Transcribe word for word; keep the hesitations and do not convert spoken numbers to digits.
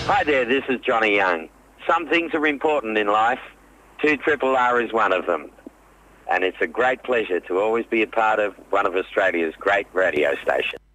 Hi there, this is Johnny Young. Some things are important in life. two Triple R is one of them. And it's a great pleasure to always be a part of one of Australia's great radio stations.